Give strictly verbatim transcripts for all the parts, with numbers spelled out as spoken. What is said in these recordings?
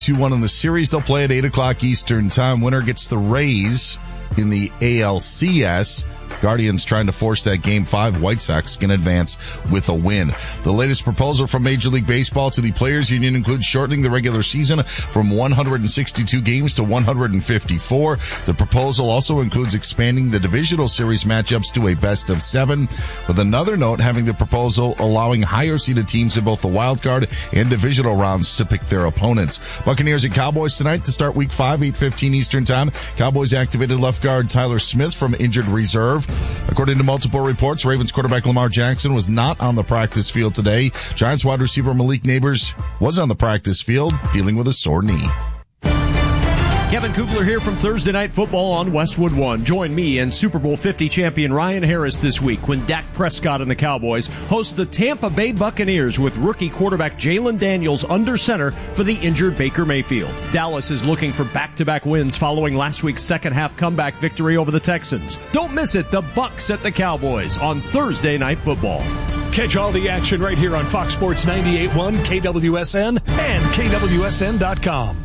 two one in the series. They'll play at eight o'clock Eastern time. Winner gets the Rays in the A L C S. Guardians trying to force that game five. White Sox can advance with a win. The latest proposal from Major League Baseball to the Players Union includes shortening the regular season from one hundred sixty-two games to one hundred fifty-four. The proposal also includes expanding the divisional series matchups to a best of seven, with another note having the proposal allowing higher seeded teams in both the wild card and divisional rounds to pick their opponents. Buccaneers and Cowboys tonight to start week five, eight fifteen Eastern time. Cowboys activated left guard Tyler Smith from injured reserve. According to multiple reports, Ravens quarterback Lamar Jackson was not on the practice field today. Giants wide receiver Malik Neighbors was on the practice field dealing with a sore knee. Kevin Kugler here from Thursday Night Football on Westwood One. Join me and Super Bowl fifty champion Ryan Harris this week when Dak Prescott and the Cowboys host the Tampa Bay Buccaneers with rookie quarterback Jalen Daniels under center for the injured Baker Mayfield. Dallas is looking for back-to-back wins following last week's second-half comeback victory over the Texans. Don't miss it, the Bucs at the Cowboys on Thursday Night Football. Catch all the action right here on Fox Sports ninety-eight point one, K W S N, and K W S N dot com.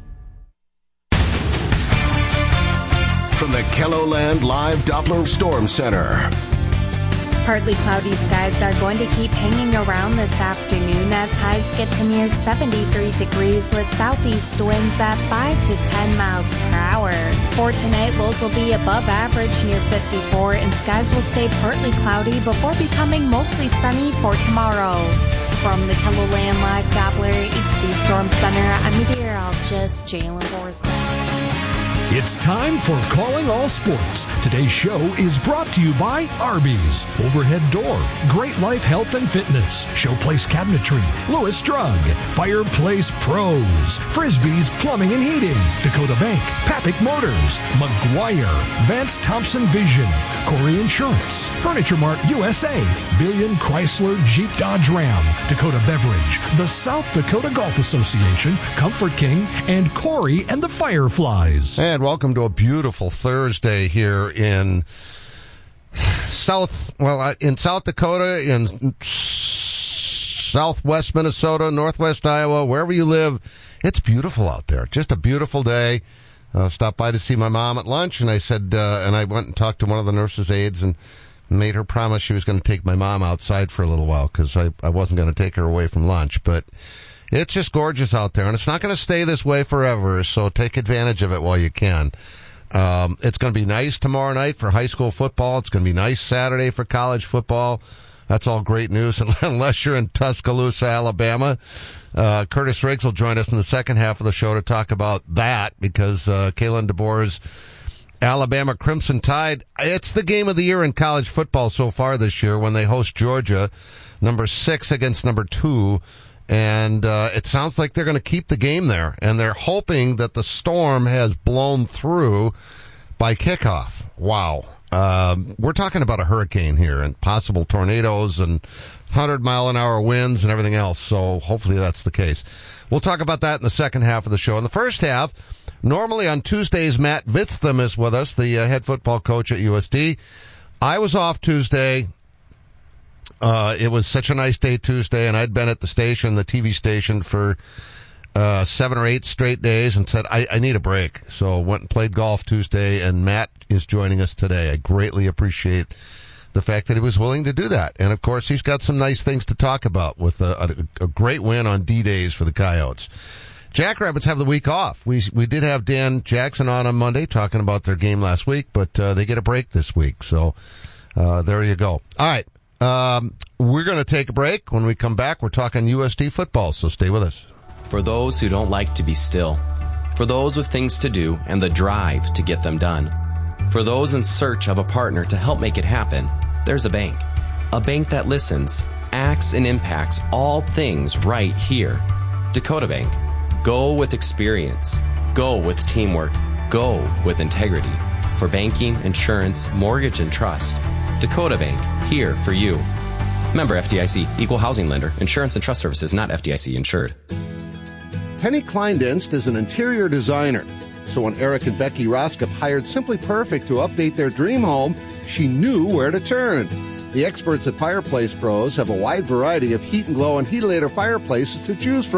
From the KELOLAND Live Doppler Storm Center. Partly cloudy skies are going to keep hanging around this afternoon as highs get to near seventy-three degrees with southeast winds at five to ten miles per hour. For tonight, lows will be above average near fifty-four and skies will stay partly cloudy before becoming mostly sunny for tomorrow. From the KELOLAND Live Doppler H D Storm Center, I'm meteorologist Jalen Borsman. It's time for Calling All Sports. Today's show is brought to you by Arby's, Overhead Door, Great Life Health and Fitness, Showplace Cabinetry, Lewis Drug, Fireplace Pros, Frisbee's Plumbing and Heating, Dakota Bank, Papik Motors, McGuire, Vance Thompson Vision, Corey Insurance, Furniture Mart U S A, Billion Chrysler Jeep Dodge Ram, Dakota Beverage, the South Dakota Golf Association, Comfort King, and Corey and the Fireflies. And welcome to a beautiful Thursday here in South, well, in South Dakota, in southwest Minnesota, northwest Iowa, wherever you live. It's beautiful out there. Just a beautiful day. Uh, stopped by to see my mom at lunch, and I said, uh, and I went and talked to one of the nurse's aides and made her promise she was going to take my mom outside for a little while because I, I wasn't going to take her away from lunch. But it's just gorgeous out there, and it's not going to stay this way forever, so take advantage of it while you can. Um, it's going to be nice tomorrow night for high school football. It's going to be nice Saturday for college football. That's all great news, unless you're in Tuscaloosa, Alabama. Uh, Curtis Riggs will join us in the second half of the show to talk about that, because uh, Kalen DeBoer's Alabama Crimson Tide, it's the game of the year in college football so far this year when they host Georgia, number six against number two. And uh, it sounds like they're going to keep the game there, and they're hoping that the storm has blown through by kickoff. Wow. Um, we're talking about a hurricane here and possible tornadoes and one hundred mile an hour winds and everything else, so hopefully that's the case. We'll talk about that in the second half of the show. In the first half, normally on Tuesdays, Matt Vitztham is with us, the uh, head football coach at U S D. I was off Tuesday. Uh, it was such a nice day Tuesday, and I'd been at the station, the T V station, for uh, seven or eight straight days and said, I, I need a break. So went and played golf Tuesday, and Matt is joining us today. I greatly appreciate the fact that he was willing to do that. And, of course, he's got some nice things to talk about with a, a, a great win on D-Days for the Coyotes. Jackrabbits have the week off. We we did have Dan Jackson on on Monday talking about their game last week, but uh, they get a break this week. So uh, there you go. All right. Um, we're going to take a break. When we come back, we're talking U S D football, so stay with us. For those who don't like to be still, for those with things to do and the drive to get them done, for those in search of a partner to help make it happen, there's a bank. A bank that listens, acts, and impacts all things right here. Dakota Bank. Go with experience. Go with teamwork. Go with integrity. For banking, insurance, mortgage, and trust. Dakota Bank, here for you. Member F D I C, Equal Housing Lender, Insurance and Trust Services, not F D I C insured. Penny Kleindienst is an interior designer. So when Eric and Becky Roskop hired Simply Perfect to update their dream home, she knew where to turn. The experts at Fireplace Pros have a wide variety of heat and glow and Heatilator fireplaces to choose from.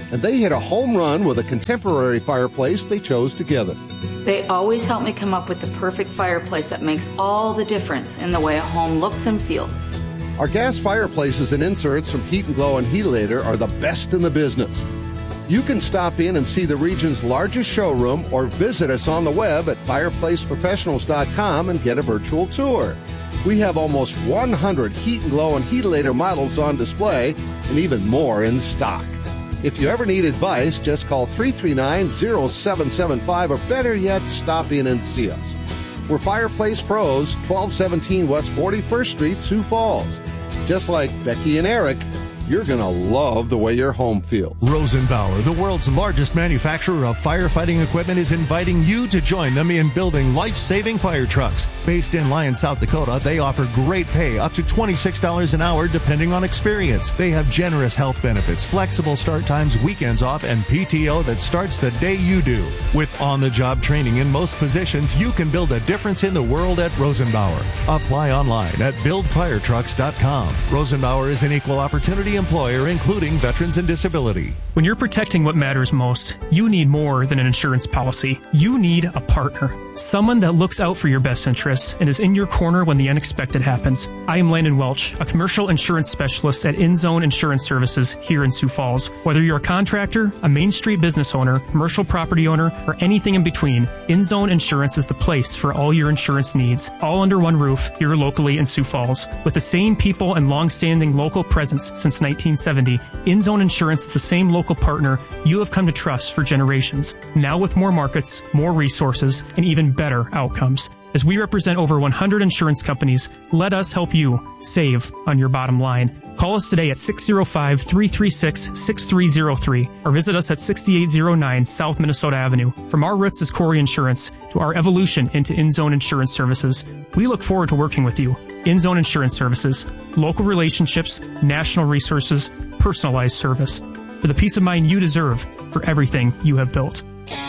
and they hit a home run with a contemporary fireplace they chose together. They always help me come up with the perfect fireplace that makes all the difference in the way a home looks and feels. Our gas fireplaces and inserts from Heat and Glow and Heatilator are the best in the business. You can stop in and see the region's largest showroom or visit us on the web at fireplace professionals dot com and get a virtual tour. We have almost one hundred Heat and Glow and Heatilator models on display and even more in stock. If you ever need advice, just call three three nine, zero seven seven five or better yet, stop in and see us. We're Fireplace Pros, twelve seventeen West forty-first Street, Sioux Falls. Just like Becky and Eric, you're going to love the way your home feels. Rosenbauer, the world's largest manufacturer of firefighting equipment, is inviting you to join them in building life-saving fire trucks. Based in Lyons, South Dakota, they offer great pay, up to twenty-six dollars an hour, depending on experience. They have generous health benefits, flexible start times, weekends off, and P T O that starts the day you do. With on-the-job training in most positions, you can build a difference in the world at Rosenbauer. Apply online at build fire trucks dot com. Rosenbauer is an equal opportunity employer, including veterans and disability. When you're protecting what matters most, you need more than an insurance policy. You need a partner. Someone that looks out for your best interests and is in your corner when the unexpected happens. I am Landon Welch, a commercial insurance specialist at InZone Insurance Services here in Sioux Falls. Whether you're a contractor, a Main Street business owner, commercial property owner, or anything in between, InZone Insurance is the place for all your insurance needs, all under one roof here locally in Sioux Falls. With the same people and long-standing local presence since nineteen seventy, InZone Insurance is the same local partner you have come to trust for generations. Now with more markets, more resources, and even better outcomes. As we represent over one hundred insurance companies, let us help you save on your bottom line. Call us today at six oh five, three three six, six three oh three or visit us at sixty-eight oh nine South Minnesota Avenue. From our roots as Corey Insurance to our evolution into InZone Insurance Services, we look forward to working with you. InZone Insurance Services, local relationships, national resources, personalized service. For the peace of mind you deserve for everything you have built.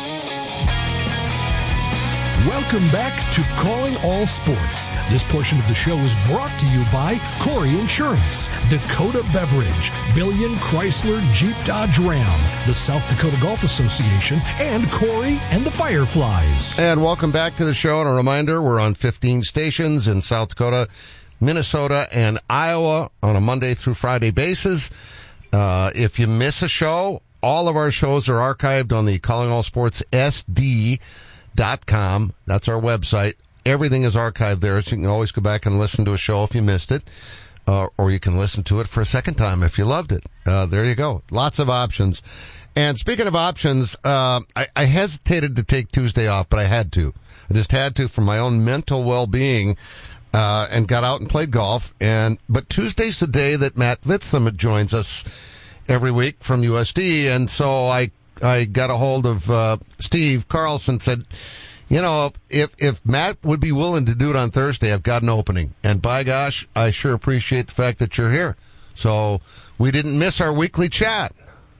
Welcome back to Calling All Sports. This portion of the show is brought to you by Corey Insurance, Dakota Beverage, Billion Chrysler Jeep Dodge Ram, the South Dakota Golf Association, and Corey and the Fireflies. And welcome back to the show. And a reminder, we're on fifteen stations in South Dakota, Minnesota, and Iowa on a Monday through Friday basis. Uh, if you miss a show, all of our shows are archived on the Calling All Sports S D dot com. That's our website. Everything is archived there, so you can always go back and listen to a show if you missed it, uh, or you can listen to it for a second time if you loved it. Uh, there you go. Lots of options. And speaking of options, uh, I, I hesitated to take Tuesday off, but I had to. I just had to for my own mental well-being, uh, and got out and played golf. And but Tuesday's the day that Matt Vitsum joins us every week from U S D, and so I I got a hold of uh, Steve Carlson, said, you know, if if Matt would be willing to do it on Thursday, I've got an opening. And by gosh, I sure appreciate the fact that you're here. So we didn't miss our weekly chat.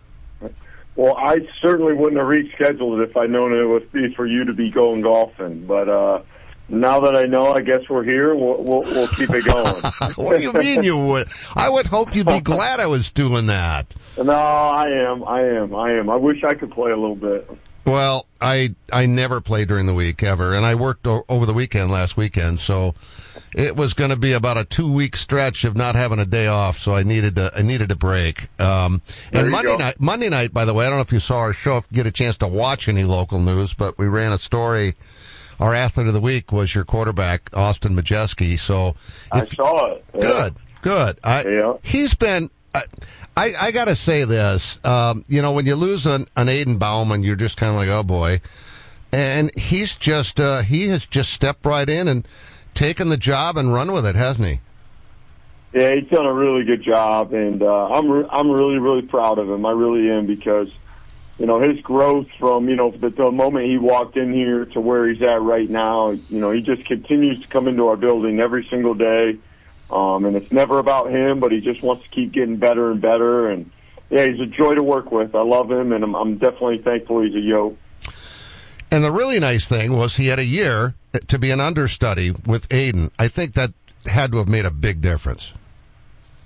Well, I certainly wouldn't have rescheduled it if I'd known it would be for you to be going golfing. But uh, now that I know, I guess we're here. We'll, we'll, we'll keep it going. What do you mean you would? I would hope you'd be glad I was doing that. No, I am. I am. I am. I wish I could play a little bit. Well, I I never play during the week ever, and I worked o- over the weekend last weekend, so it was going to be about a two week stretch of not having a day off. So I needed a I needed a break. Um, and Monday go. night, Monday night, by the way, I don't know if you saw our show, if you get a chance to watch any local news, but we ran a story. Our athlete of the week was your quarterback, Austin Majeski. So if, I saw it. Yeah. Good, good. I, yeah. He's been. I, I got to say this, um, you know, when you lose an, an Aiden Bauman, you're just kind of like, oh boy. And he's just, uh, he has just stepped right in and taken the job and run with it, hasn't he? Yeah, he's done a really good job, and uh, I'm re- I'm really, really proud of him. I really am, because, you know, his growth from, you know, the, the moment he walked in here to where he's at right now, you know, he just continues to come into our building every single day. Um, and it's never about him, but he just wants to keep getting better and better. And, yeah, he's a joy to work with. I love him, and I'm, I'm definitely thankful he's a Yote. And the really nice thing was he had a year to be an understudy with Aiden. I think that had to have made a big difference.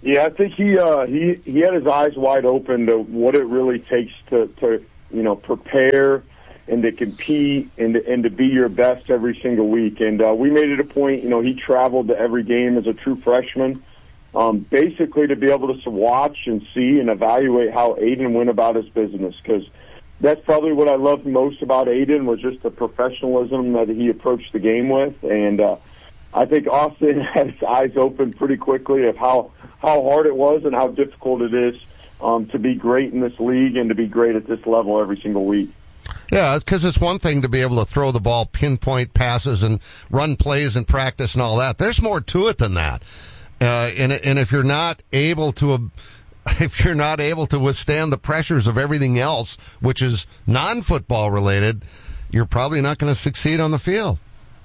Yeah, I think he uh, he he had his eyes wide open to what it really takes to, to you know prepare and to compete and to, and to be your best every single week. And uh, we made it a point. You know, he traveled to every game as a true freshman, um, basically to be able to watch and see and evaluate how Aiden went about his business. Because that's probably what I loved most about Aiden was just the professionalism that he approached the game with. And uh, I think Austin had his eyes open pretty quickly of how how hard it was and how difficult it is um, to be great in this league and to be great at this level every single week. Yeah, because it's one thing to be able to throw the ball, pinpoint passes, and run plays in practice and all that. There's more to it than that. Uh, and and if you're not able to, if you're not able to withstand the pressures of everything else, which is non-football related, you're probably not going to succeed on the field.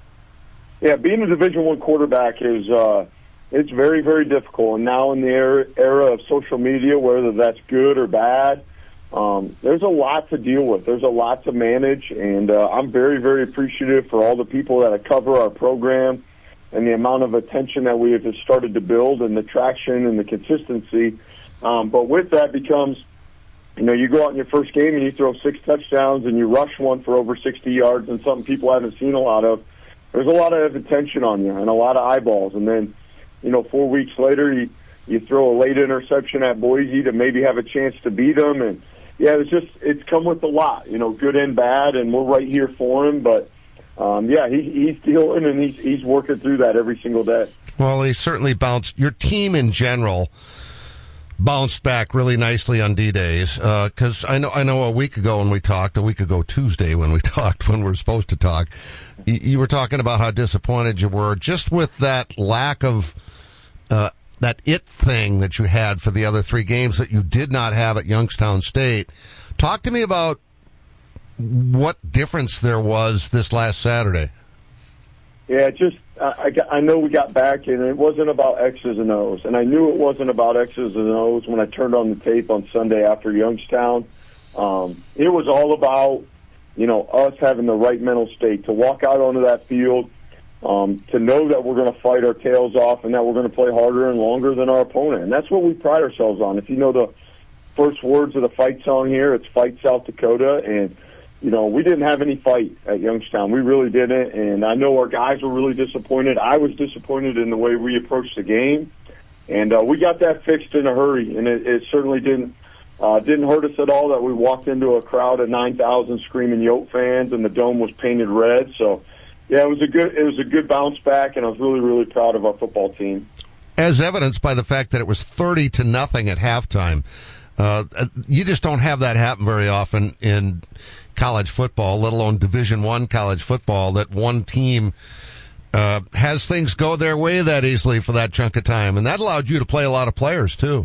Yeah, being a Division One quarterback is uh, it's very, very difficult. And now in the era, era of social media, whether that's good or bad, um, there's a lot to deal with. There's a lot to manage, and uh, I'm very, very appreciative for all the people that cover our program and the amount of attention that we have started to build and the traction and the consistency. Um, but with that becomes, you know, you go out in your first game and you throw six touchdowns and you rush one for over sixty yards and something people haven't seen a lot of. There's a lot of attention on you and a lot of eyeballs. And then, you know, four weeks later, you, you throw a late interception at Boise to maybe have a chance to beat them. And, yeah, it's just it's come with a lot, you know, good and bad, and we're right here for him. But, um, yeah, he, he's dealing and he's, he's working through that every single day. Well, he certainly bounced. Your team in general bounced back really nicely on D-Days, because uh, I know I know a week ago when we talked, a week ago Tuesday when we talked, when we were supposed to talk, you, you were talking about how disappointed you were just with that lack of uh, that it thing that you had for the other three games that you did not have at Youngstown State. Talk to me about what difference there was this last Saturday. Yeah, just I, I know we got back, and it wasn't about X's and O's. And I knew it wasn't about X's and O's when I turned on the tape on Sunday after Youngstown. Um, it was all about, you know, us having the right mental state to walk out onto that field, um, to know that we're going to fight our tails off and that we're going to play harder and longer than our opponent. And that's what we pride ourselves on. If you know the first words of the fight song here, it's Fight South Dakota, and you know, we didn't have any fight at Youngstown. We really didn't, and I know our guys were really disappointed. I was disappointed in the way we approached the game, and uh, we got that fixed in a hurry, and it, it certainly didn't uh, didn't hurt us at all that we walked into a crowd of nine thousand screaming Yoke fans, and the dome was painted red. So, yeah, it was a good it was a good bounce back, and I was really, really proud of our football team. As evidenced by the fact that it was thirty to nothing at halftime. Uh, you just don't have that happen very often in college football, let alone Division One college football, that one team uh, has things go their way that easily for that chunk of time, and that allowed you to play a lot of players too.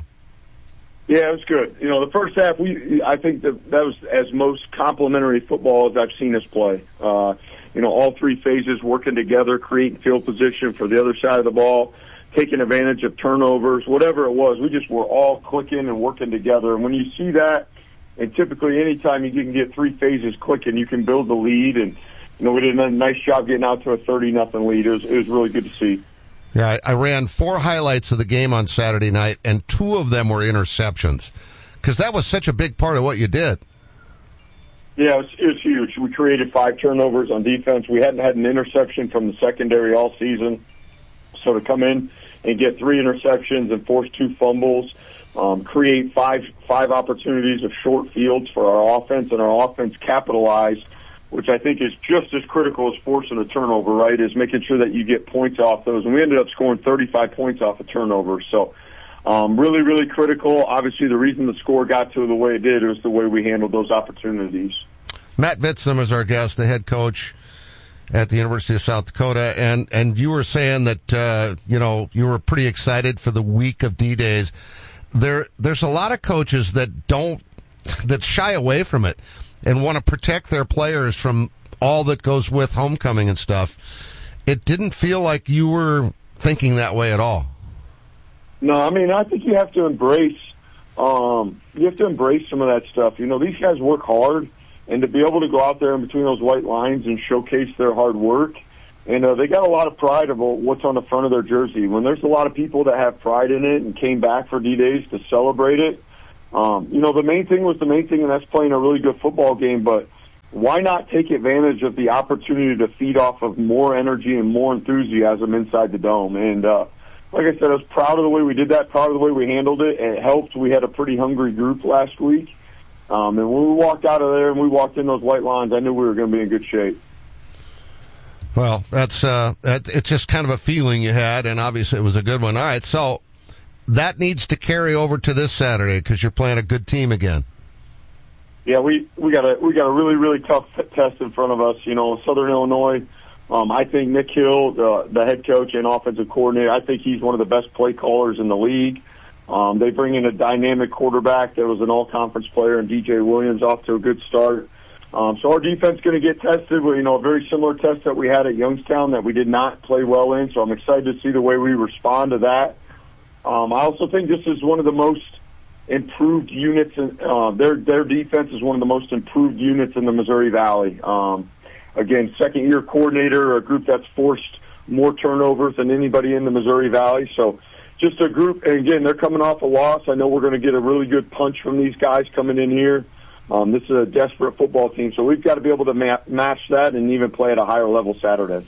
Yeah, it was good. You know, the first half, we I think that that was as most complimentary football as I've seen us play. Uh, you know, all three phases working together, creating field position for the other side of the ball, taking advantage of turnovers, whatever it was. We just were all clicking and working together, and when you see that. And typically, anytime you can get three phases clicking, you can build the lead. And you know, we did a nice job getting out to a thirty nothing lead. It was, it was really good to see. Yeah, I, I ran four highlights of the game on Saturday night, and two of them were interceptions, because that was such a big part of what you did. Yeah, it was, it was huge. We created five turnovers on defense. We hadn't had an interception from the secondary all season, so to come in and get three interceptions and force two fumbles. Um, create five five opportunities of short fields for our offense, and our offense capitalized, which I think is just as critical as forcing a turnover, right, is making sure that you get points off those. And we ended up scoring thirty-five points off a turnover. So um, really, really critical. Obviously, the reason the score got to the way it did was the way we handled those opportunities. Matt Vitzum is our guest, the head coach at the University of South Dakota. And, and you were saying that, uh, you know, you were pretty excited for the week of D-Days. There, there's a lot of coaches that don't, that shy away from it and want to protect their players from all that goes with homecoming and stuff. It didn't feel like you were thinking that way at all. No, I mean, I think you have to embrace, um, you have to embrace some of that stuff. You know, these guys work hard, and to be able to go out there in between those white lines and showcase their hard work, And uh, they got a lot of pride about what's on the front of their jersey. When there's a lot of people that have pride in it and came back for D-Days to celebrate it, um, you know, the main thing was the main thing, and that's playing a really good football game. But why not take advantage of the opportunity to feed off of more energy and more enthusiasm inside the dome? And uh, like I said, I was proud of the way we did that, proud of the way we handled it, and it helped. We had a pretty hungry group last week. Um, and when we walked out of there and we walked in those white lines, I knew we were going to be in good shape. Well, that's uh, that, it's just kind of a feeling you had, and obviously it was a good one. All right, so that needs to carry over to this Saturday because you're playing a good team again. Yeah, we, we got a we got a really really tough test in front of us. You know, Southern Illinois. Um, I think Nick Hill, the, the head coach and offensive coordinator, I think he's one of the best play callers in the league. Um, they bring in a dynamic quarterback that was an all-conference player, and D J Williams off to a good start. Um, so our defense is going to get tested with, you know, a very similar test that we had at Youngstown that we did not play well in. So I'm excited to see the way we respond to that. Um, I also think this is one of the most improved units. In, uh, their their defense is one of the most improved units in the Missouri Valley. Um, again, second-year coordinator, a group that's forced more turnovers than anybody in the Missouri Valley. So just a group, and again, they're coming off a loss. I know we're going to get a really good punch from these guys coming in here. Um, this is a desperate football team, so we've got to be able to ma- match that and even play at a higher level Saturday.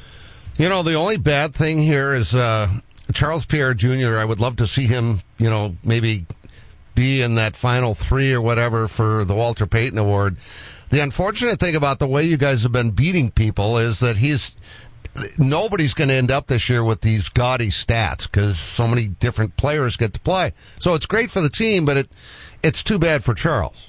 You know, the only bad thing here is uh, Charles Pierre Junior I would love to see him, you know, maybe be in that final three or whatever for the Walter Payton Award. The unfortunate thing about the way you guys have been beating people is that he's nobody's going to end up this year with these gaudy stats because so many different players get to play. So it's great for the team, but it it's too bad for Charles.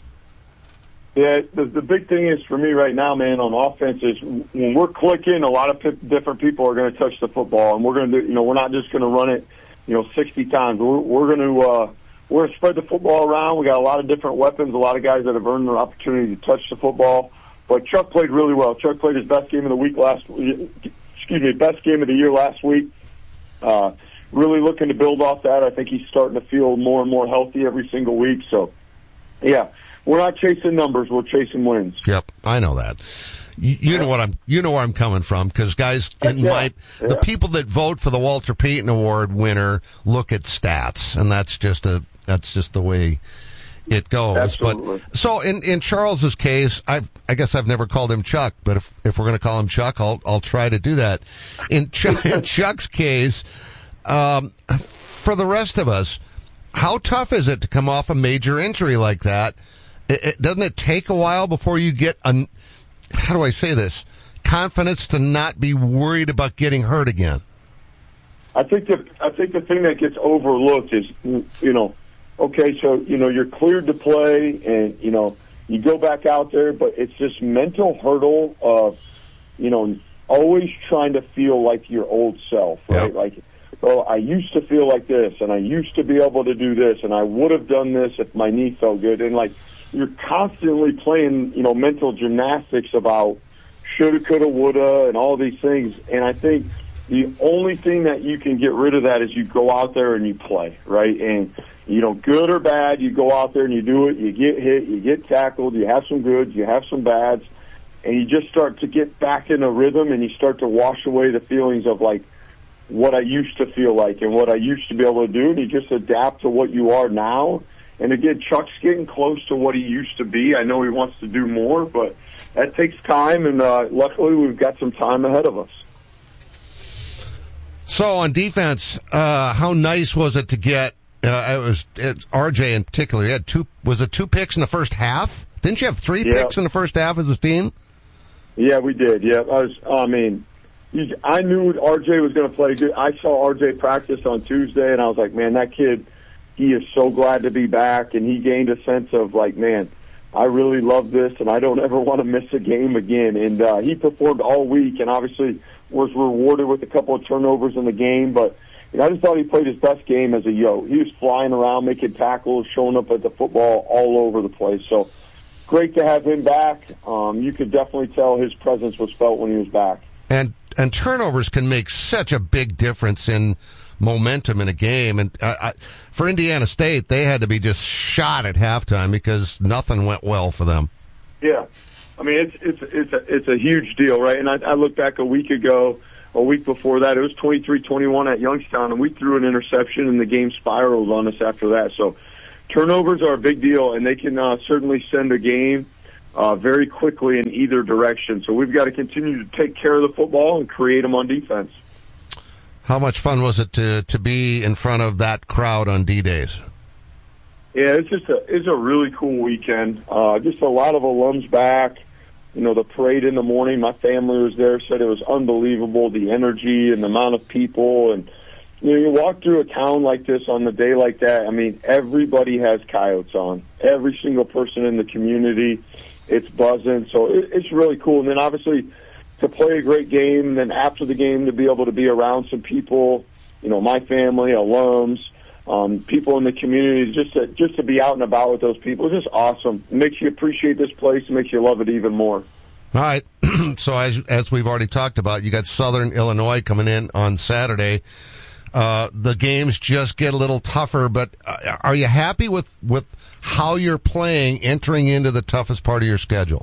Yeah, the, the big thing is for me right now, man, on offense is when we're clicking, a lot of p- different people are going to touch the football, and we're going to do, you know, we're not just going to run it, you know, sixty times. We're, we're going to, uh, we're going to spread the football around. We got a lot of different weapons, a lot of guys that have earned the opportunity to touch the football. But Chuck played really well. Chuck played his best game of the week last, excuse me, best game of the year last week. Uh, really looking to build off that. I think he's starting to feel more and more healthy every single week. So, yeah. We're not chasing numbers; we're chasing wins. Yep, I know that. You, you know what I'm. You know where I'm coming from, because guys, in yeah. my yeah. the people that vote for the Walter Payton Award winner look at stats, and that's just a that's just the way it goes. Absolutely. But so in in Charles's case, I've I guess I've never called him Chuck, but if if we're going to call him Chuck, I'll I'll try to do that. In, Chuck, in Chuck's case, um, for the rest of us, how tough is it to come off a major injury like that? It, it, doesn't it take a while before you get, a, how do I say this, confidence to not be worried about getting hurt again? I think the I think the thing that gets overlooked is, you know, okay, so, you know, you're cleared to play and, you know, you go back out there, but it's this mental hurdle of, you know, always trying to feel like your old self, right? Yep. Like, oh, I used to feel like this, and I used to be able to do this, and I would have done this if my knee felt good. And, like, you're constantly playing, you know, mental gymnastics about shoulda, coulda, woulda, and all these things. And I think the only thing that you can get rid of that is you go out there and you play, right? And, you know, good or bad, you go out there and you do it. You get hit, you get tackled, you have some goods, you have some bads, and you just start to get back in a rhythm, and you start to wash away the feelings of, like, what I used to feel like and what I used to be able to do, and you just adapt to what you are now. And again, Chuck's getting close to what he used to be. I know he wants to do more, but that takes time, and uh, luckily we've got some time ahead of us. So on defense, uh, how nice was it to get, uh, it was it, R J in particular, he had two, was it two picks in the first half? Didn't you have three yeah. picks in the first half as a team? Yeah, we did, yeah. I was, I mean, I knew R J was going to play good. I saw R J practice on Tuesday, and I was like, man, that kid, he is so glad to be back, and he gained a sense of, like, man, I really love this, and I don't ever want to miss a game again. And uh, he performed all week, and obviously was rewarded with a couple of turnovers in the game. But you know, I just thought he played his best game as a yo. He was flying around, making tackles, showing up at the football all over the place. So great to have him back. Um, you could definitely tell his presence was felt when he was back. And and turnovers can make such a big difference in momentum in a game. And uh, I, for Indiana State, they had to be just shot at halftime because nothing went well for them. Yeah. I mean, it's it's it's a, it's a huge deal, right? And I, I look back a week ago, a week before that, it was twenty-three twenty-one at Youngstown, and we threw an interception, and the game spiraled on us after that. So turnovers are a big deal, and they can uh, certainly send a game uh, very quickly in either direction. So we've got to continue to take care of the football and create them on defense. How much fun was it to to be in front of that crowd on D-Days? Yeah, it's just a it's a really cool weekend. Uh, just a lot of alums back. You know, the parade in the morning, my family was there, said it was unbelievable, the energy and the amount of people. And, you know, you walk through a town like this on the day like that, I mean, everybody has Coyotes on. Every single person in the community, it's buzzing. So it, it's really cool. And then, obviously, to play a great game, and then after the game to be able to be around some people, you know, my family, alums, Um, people in the community, just to, just to be out and about with those people is just awesome. It makes you appreciate this place. It makes you love it even more. All right. So as as we've already talked about, you got Southern Illinois coming in on Saturday. Uh, the games just get a little tougher, but uh, are you happy with, with how you're playing entering into the toughest part of your schedule?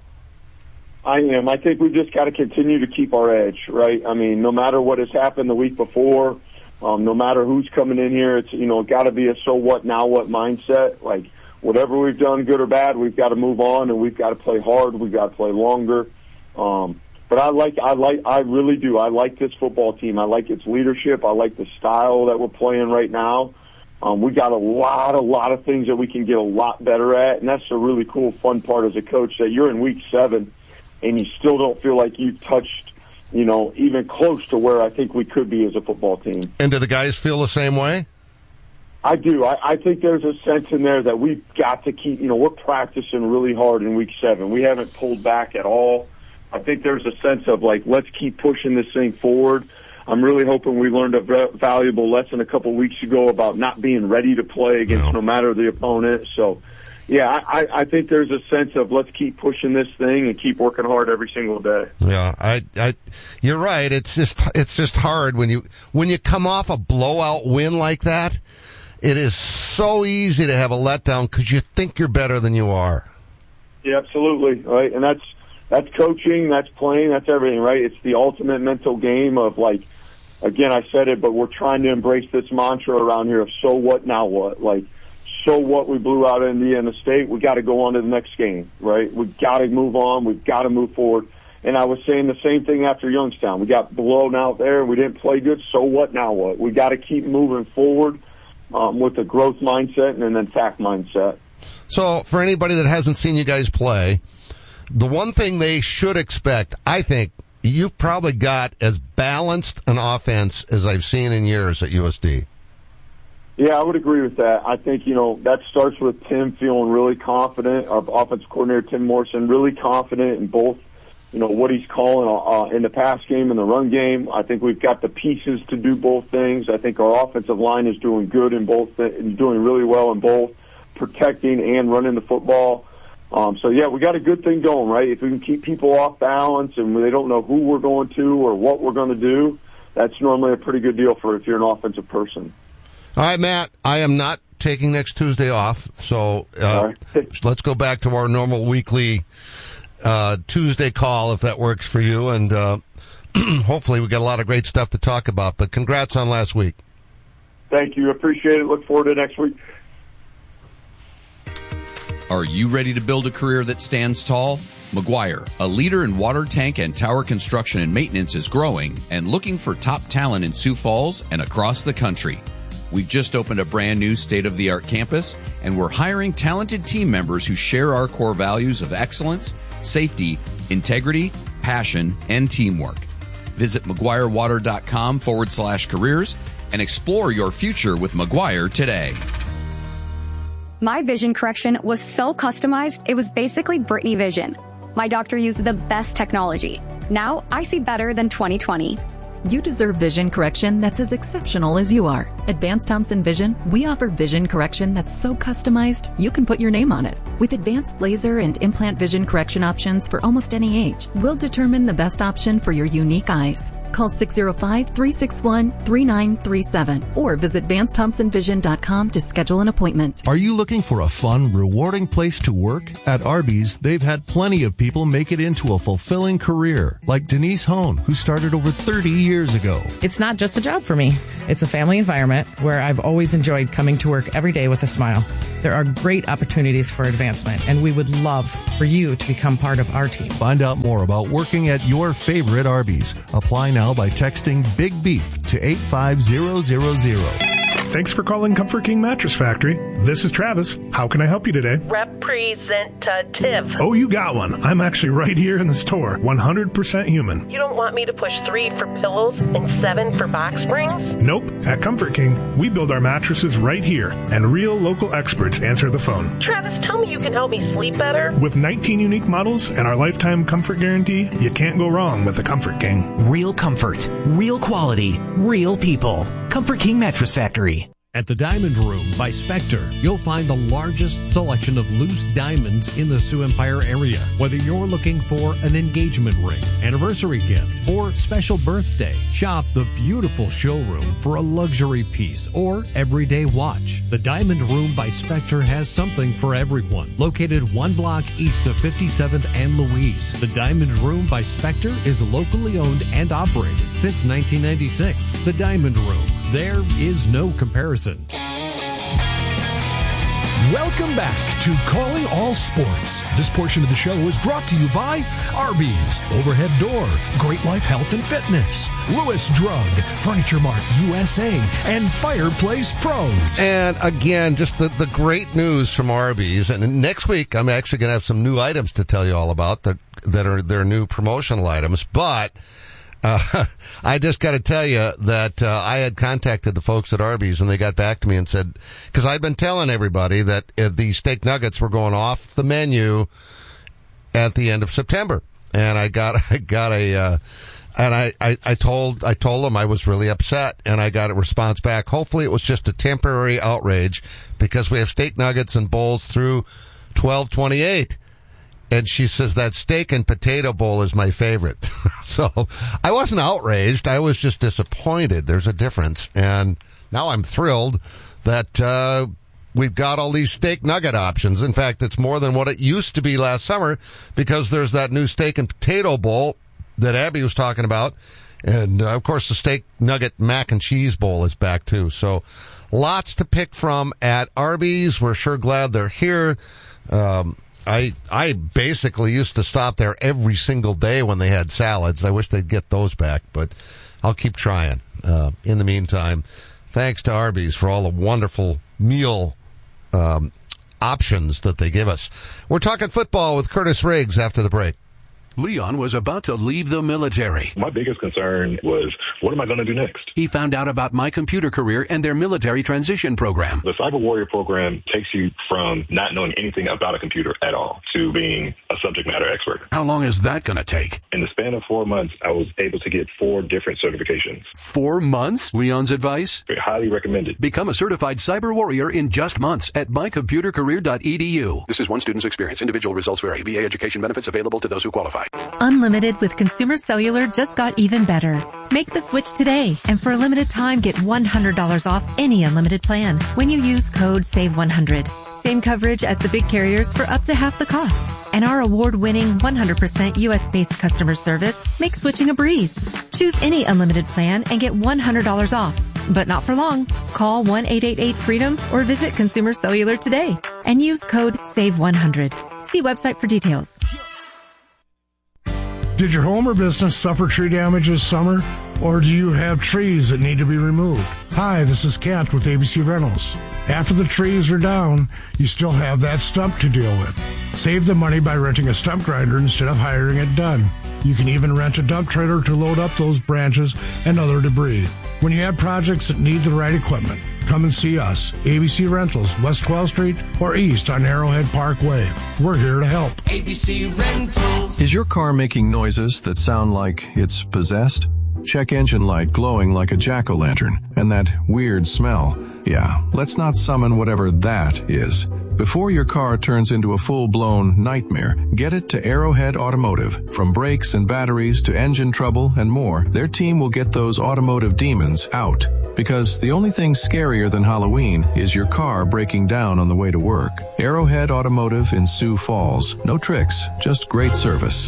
I am. I think we've just got to continue to keep our edge, right? I mean, no matter what has happened the week before, Um, no matter who's coming in here, it's, you know, got to be a so what, now what mindset. Like, whatever we've done, good or bad, we've got to move on, and we've got to play hard. We've got to play longer. Um, but I like, I like, I really do. I like this football team. I like its leadership. I like the style that we're playing right now. Um, we got a lot, a lot of things that we can get a lot better at, and that's a really cool, fun part as a coach, that you're in week seven, and you still don't feel like you've touched, you know, even close to where I think we could be as a football team. And do the guys feel the same way? I do. I, I think there's a sense in there that we've got to keep, you know, we're practicing really hard in week seven. We haven't pulled back at all. I think there's a sense of, like, let's keep pushing this thing forward. I'm really hoping we learned a valuable lesson a couple weeks ago about not being ready to play against no, no matter the opponent. So, yeah, I, I think there's a sense of let's keep pushing this thing and keep working hard every single day. Yeah, I, I, you're right. It's just, it's just hard when you, when you come off a blowout win like that. It is so easy to have a letdown because you think you're better than you are. Yeah, absolutely, right. And that's that's coaching, that's playing, that's everything, right? It's the ultimate mental game of, like, again, I said it, but we're trying to embrace this mantra around here of so what, now what? Like, so what, we blew out Indiana State, we got to go on to the next game, right? We've got to move on, we've got to move forward. And I was saying the same thing after Youngstown. We got blown out there, we didn't play good, so what, now what? We got to keep moving forward um, with a growth mindset and an attack mindset. So for anybody that hasn't seen you guys play, the one thing they should expect, I think, you've probably got as balanced an offense as I've seen in years at U S D. Yeah, I would agree with that. I think, you know, that starts with Tim feeling really confident, our offensive coordinator, Tim Morrison, really confident in both, you know, what he's calling uh, in the pass game and the run game. I think we've got the pieces to do both things. I think our offensive line is doing good in both, and doing really well in both, protecting and running the football. Um, so, yeah, we got a good thing going, right? If we can keep people off balance and they don't know who we're going to or what we're going to do, that's normally a pretty good deal for if you're an offensive person. All right, Matt, I am not taking next Tuesday off, so uh, right. Let's go back to our normal weekly uh, Tuesday call, if that works for you, and uh, hopefully we got a lot of great stuff to talk about, but congrats on last week. Thank you. Appreciate it. Look forward to next week. Are you ready to build a career that stands tall? McGuire, a leader in water tank and tower construction and maintenance, is growing and looking for top talent in Sioux Falls and across the country. We've just opened a brand new state-of-the-art campus, and we're hiring talented team members who share our core values of excellence, safety, integrity, passion, and teamwork. Visit McGuireWater.com forward slash careers and explore your future with McGuire today. My vision correction was so customized, it was basically Britney Vision. My doctor used the best technology. Now I see better than twenty twenty. You deserve vision correction that's as exceptional as you are. At Vance Thompson Vision, we offer vision correction that's so customized, you can put your name on it. With advanced laser and implant vision correction options for almost any age, we'll determine the best option for your unique eyes. Call six oh five, three six one, three nine three seven or visit Vance Thompson Vision dot com to schedule an appointment. Are you looking for a fun, rewarding place to work? At Arby's, they've had plenty of people make it into a fulfilling career, like Denise Hone, who started over thirty years ago. It's not just a job for me. It's a family environment where I've always enjoyed coming to work every day with a smile. There are great opportunities for advancement, and we would love for you to become part of our team. Find out more about working at your favorite Arby's. Apply now by texting Big Beef to eight five zero zero zero. Thanks for calling Comfort King Mattress Factory. This is Travis. How can I help you today? Representative. Oh, you got one. I'm actually right here in the store. one hundred percent human. You don't want me to push three for pillows and seven for box springs? Nope. At Comfort King, we build our mattresses right here, and real local experts answer the phone. Travis, tell me you can help me sleep better. With nineteen unique models and our lifetime comfort guarantee, you can't go wrong with the Comfort King. Real comfort, real quality, real people. Comfort King Mattress Factory. At the Diamond Room by Spectre, you'll find the largest selection of loose diamonds in the Sioux Empire area. Whether you're looking for an engagement ring, anniversary gift, or special birthday, shop the beautiful showroom for a luxury piece or everyday watch. The Diamond Room by Spectre has something for everyone. Located one block east of fifty-seventh and Louise, the Diamond Room by Spectre is locally owned and operated since nineteen ninety-six. The Diamond Room. There is no comparison. Welcome back to Calling All Sports. This portion of the show is brought to you by Arby's, Overhead Door, Great Life Health and Fitness, Lewis Drug, Furniture Mart U S A, and Fireplace Pros. And again, just the, the great news from Arby's. And next week, I'm actually going to have some new items to tell you all about that, that are their new promotional items. But Uh, I just got to tell you that uh, I had contacted the folks at Arby's, and they got back to me and said, because I'd been telling everybody that uh, the steak nuggets were going off the menu at the end of September, and I got I got a uh, and I, I I told I told them I was really upset, and I got a response back. Hopefully, it was just a temporary outrage because we have steak nuggets and bowls through twelve twenty-eight. And she says that steak and potato bowl is my favorite. So I wasn't outraged. I was just disappointed. There's a difference. And now I'm thrilled that uh we've got all these steak nugget options. In fact, it's more than what it used to be last summer because there's that new steak and potato bowl that Abby was talking about. And, uh, of course, the steak nugget mac and cheese bowl is back, too. So lots to pick from at Arby's. We're sure glad they're here. Um I I basically used to stop there every single day when they had salads. I wish they'd get those back, but I'll keep trying. Uh, in the meantime, thanks to Arby's for all the wonderful meal um, options that they give us. We're talking football with Curtis Riggs after the break. Leon was about to leave the military. My biggest concern was, what am I going to do next? He found out about My Computer Career and their military transition program. The Cyber Warrior program takes you from not knowing anything about a computer at all to being a subject matter expert. How long is that going to take? In the span of four months, I was able to get four different certifications. Four months? Leon's advice? Very highly recommended. Become a certified Cyber Warrior in just months at my computer career dot e d u. This is one student's experience. Individual results vary. V A education benefits available to those who qualify. Unlimited with Consumer Cellular just got even better. Make the switch today, and for a limited time, get one hundred dollars off any unlimited plan when you use code save one hundred. Same coverage as the big carriers for up to half the cost. And our award-winning one hundred percent U S-based customer service makes switching a breeze. Choose any unlimited plan and get one hundred dollars off. But not for long. Call one eight eight eight freedom or visit Consumer Cellular today and use code save one hundred. See website for details. Did your home or business suffer tree damage this summer? Or do you have trees that need to be removed? Hi, this is Kent with A B C Rentals. After the trees are down, you still have that stump to deal with. Save the money by renting a stump grinder instead of hiring it done. You can even rent a dump trailer to load up those branches and other debris. When you have projects that need the right equipment, come and see us. A B C Rentals, West twelfth Street or East on Arrowhead Parkway. We're here to help. A B C Rentals. Is your car making noises that sound like it's possessed? Check engine light glowing like a jack-o'-lantern and that weird smell. Yeah, let's not summon whatever that is. Before your car turns into a full-blown nightmare, get it to Arrowhead Automotive. From brakes and batteries to engine trouble and more, their team will get those automotive demons out. Because the only thing scarier than Halloween is your car breaking down on the way to work. Arrowhead Automotive in Sioux Falls. No tricks, just great service.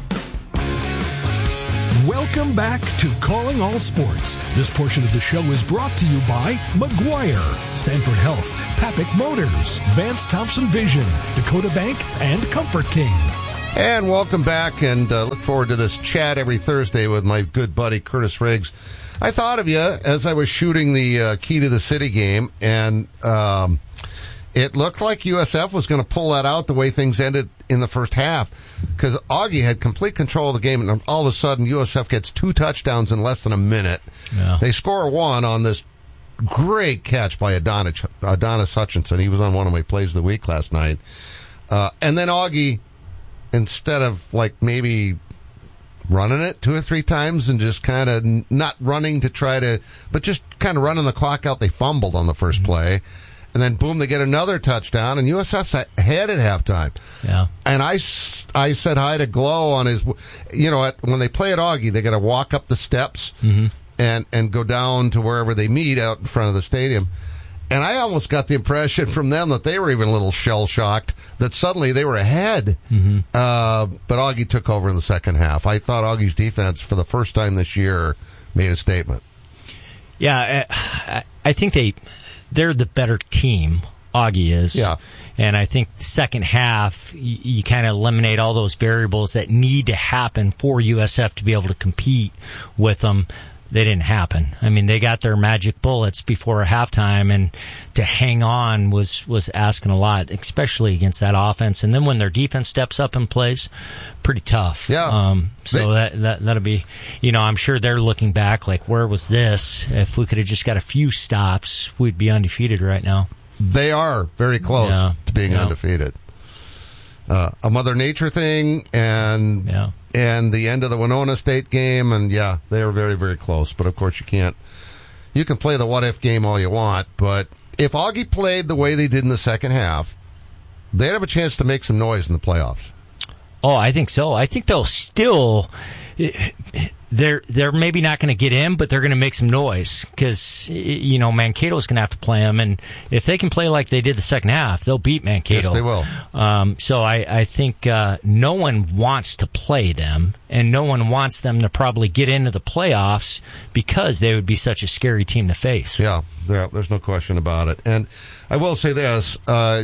Welcome back to Calling All Sports. This portion of the show is brought to you by McGuire, Sanford Health, Papik Motors, Vance Thompson Vision, Dakota Bank, and Comfort King. And welcome back, and uh, look forward to this chat every Thursday with my good buddy Curtis Riggs. I thought of you as I was shooting the uh, Key to the City game, and um, it looked like U S F was going to pull that out the way things ended in the first half, because Augie had complete control of the game, and all of a sudden U S F gets two touchdowns in less than a minute. Yeah. They score one on this great catch by Adonis, Adonis Hutchinson. He was on one of my plays of the week last night. Uh, and then Augie, instead of like maybe running it two or three times and just kind of not running to try to, but just kind of running the clock out, they fumbled on the first mm-hmm. play. And then, boom, they get another touchdown, and U S F's ahead at halftime. Yeah. And I, I said hi to Glow on his, you know, at, when they play at Augie, they got to walk up the steps mm-hmm. and, and go down to wherever they meet out in front of the stadium. And I almost got the impression from them that they were even a little shell-shocked that suddenly they were ahead. Mm-hmm. Uh, but Augie took over in the second half. I thought Augie's defense, for the first time this year, made a statement. Yeah, I, I think they... They're the better team, Augie is. Yeah. And I think the second half, you, you kind of eliminate all those variables that need to happen for U S F to be able to compete with them. They didn't happen. I mean, they got their magic bullets before halftime, and to hang on was, was asking a lot, especially against that offense. And then when their defense steps up and plays, pretty tough. Yeah. Um, so they, that, that, that'll be, you know, I'm sure they're looking back like, where was this? If we could have just got a few stops, we'd be undefeated right now. They are very close yeah. to being yeah. undefeated. Uh, a Mother Nature thing, and yeah. and the end of the Winona State game, and yeah, they are very, very close. But of course, you can't. You can play the what-if game all you want, but if Augie played the way they did in the second half, they'd have a chance to make some noise in the playoffs. Oh, I think so. I think they'll still. They're they're maybe not going to get in, but they're going to make some noise because, you know, Mankato's going to have to play them, and if they can play like they did the second half, they'll beat Mankato. Yes, they will. Um, so I I think uh, no one wants to play them, and no one wants them to probably get into the playoffs because they would be such a scary team to face. Yeah, yeah, there's no question about it. And I will say this: uh,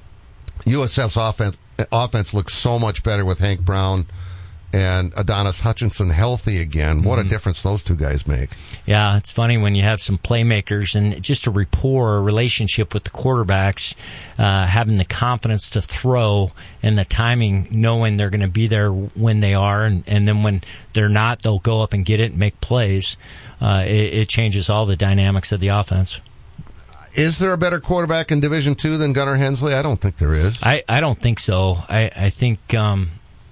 U S F's offense offense looks so much better with Hank Brown and Adonis Hutchinson healthy again. What a difference those two guys make. Yeah, it's funny when you have some playmakers and just a rapport, a relationship with the quarterbacks, uh, having the confidence to throw and the timing, knowing they're going to be there when they are, and, and then when they're not, they'll go up and get it and make plays. Uh, it, it changes all the dynamics of the offense. Is there a better quarterback in Division Two than Gunnar Hensley? I don't think there is. I, I don't think so. I, I think... Um,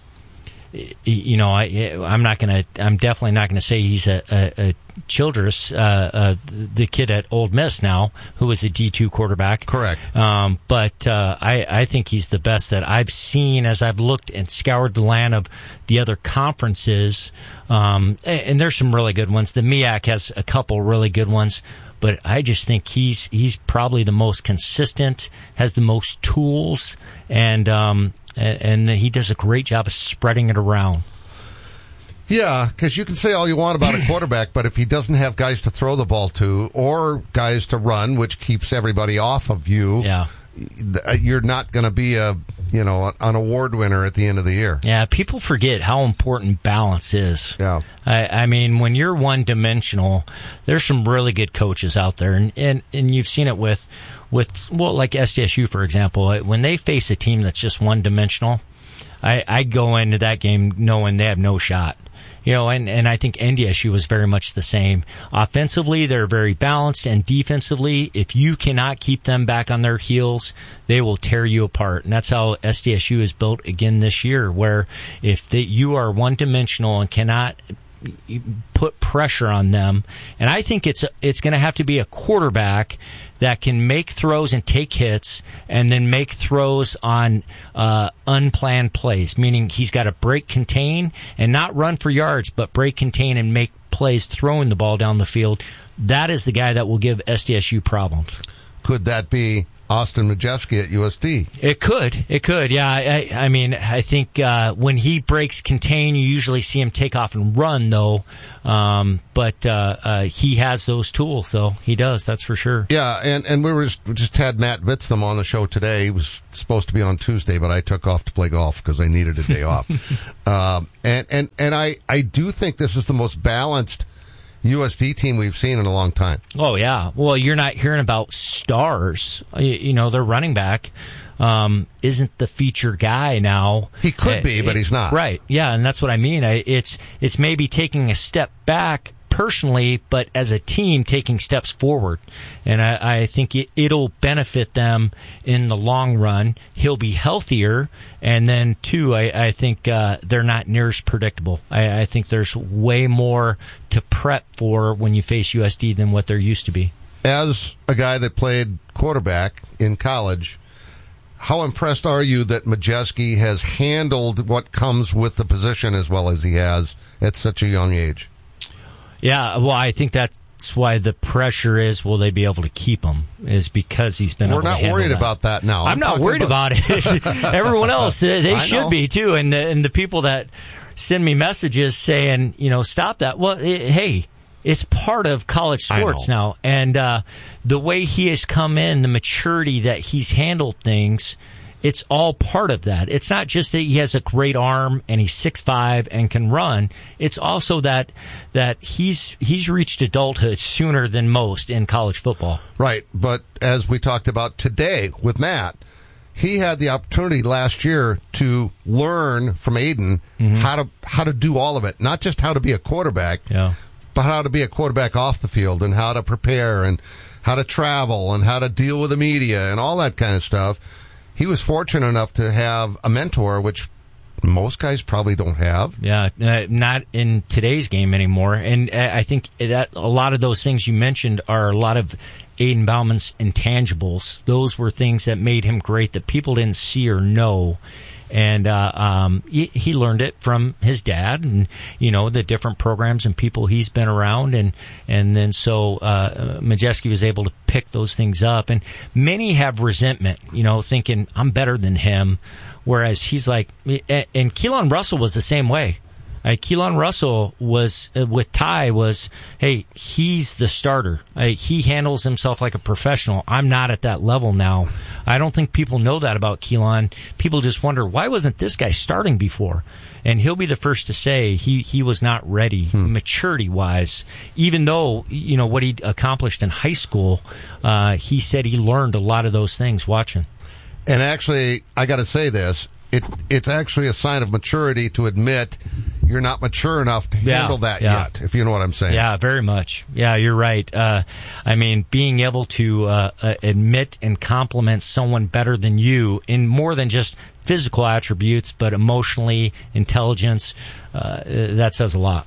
You know, I, I'm not going to. I'm definitely not going to say he's a, a, a Childress, uh, uh, the kid at Ole Miss now, who was a D two quarterback. Correct. Um, but uh, I, I think he's the best that I've seen as I've looked and scoured the land of the other conferences. Um, and, and there's some really good ones. The M I A C has a couple really good ones. But I just think he's he's probably the most consistent, has the most tools, and um, and he does a great job of spreading it around. Yeah, because you can say all you want about a quarterback, but if he doesn't have guys to throw the ball to or guys to run, which keeps everybody off of you, yeah. you're not going to be a you know an award winner at the end of the year. Yeah, people forget how important balance is. Yeah, I, I mean, when you're one dimensional, there's some really good coaches out there, and and, and you've seen it with with well, like S D S U for example, when they face a team that's just one dimensional, I I go into that game knowing they have no shot. You know, and, and I think N D S U was very much the same. Offensively, they're very balanced, and defensively, if you cannot keep them back on their heels, they will tear you apart. And that's how S D S U is built again this year, where if they, you are one-dimensional and cannot put pressure on them. And I think it's it's going to have to be a quarterback that can make throws and take hits and then make throws on uh, unplanned plays, meaning he's got to break, contain, and not run for yards, but break, contain, and make plays throwing the ball down the field. That is the guy that will give S D S U problems. Could that be Austin Majewski at U S D? It could. It could. Yeah. I, I mean, I think uh, when he breaks contain, you usually see him take off and run, though. Um, but uh, uh, he has those tools, so he does. That's for sure. Yeah, and, and we were just, we just had Matt Vitztham on the show today. He was supposed to be on Tuesday, but I took off to play golf because I needed a day off. Um, and and and I, I do think this is the most balanced U S D team we've seen in a long time. Oh, yeah. Well, you're not hearing about stars. You, you know, their running back um, isn't the feature guy now. He could uh, be, but he's not. Right. Yeah, and that's what I mean. I, it's it's maybe taking a step back personally, but as a team taking steps forward. And I, I think it, it'll benefit them in the long run. He'll be healthier. And then, two, I, I think uh, they're not near as predictable. I, I think there's way more to prep for when you face U S D than what there used to be. As a guy that played quarterback in college, how impressed are you that Majewski has handled what comes with the position as well as he has at such a young age? Yeah, well, I think that's why the pressure is, will they be able to keep him, is because he's been We're able to not handle worried that. about that now. I'm, I'm not worried about, about it. Everyone else, they should know. be, too. And, and the people that send me messages saying, you know, stop that. Well, it, hey, it's part of college sports now. And uh, the way he has come in, the maturity that he's handled things, it's all part of that. It's not just that he has a great arm and he's six five and can run. It's also that that he's he's reached adulthood sooner than most in college football. Right, but as we talked about today with Matt, he had the opportunity last year to learn from Aiden mm-hmm. how to how to do all of it, not just how to be a quarterback, yeah. but how to be a quarterback off the field and how to prepare and how to travel and how to deal with the media and all that kind of stuff. He was fortunate enough to have a mentor, which most guys probably don't have. Yeah, uh, not in today's game anymore. And uh, I think that a lot of those things you mentioned are a lot of Aiden Bauman's intangibles. Those were things that made him great that people didn't see or know. And uh, um, he, he learned it from his dad and, you know, the different programs and people he's been around. And, and then so uh, Majewski was able to pick those things up. And many have resentment, you know, thinking, I'm better than him. Whereas he's like, and Keelan Russell was the same way. Uh, Keelan Russell was, uh, with Ty, was, hey, he's the starter. Uh, he handles himself like a professional. I'm not at that level now. I don't think people know that about Keelan. People just wonder, why wasn't this guy starting before? And he'll be the first to say he, he was not ready, hmm. maturity-wise. Even though, you know, what he accomplished in high school, uh, he said he learned a lot of those things watching. And actually, I got to say this. It, it's actually a sign of maturity to admit you're not mature enough to yeah, handle that yeah. yet, if you know what I'm saying. Yeah, very much. Yeah, you're right. Uh, I mean, being able to uh, uh, admit and compliment someone better than you in more than just physical attributes, but emotionally, intelligence, uh, that says a lot.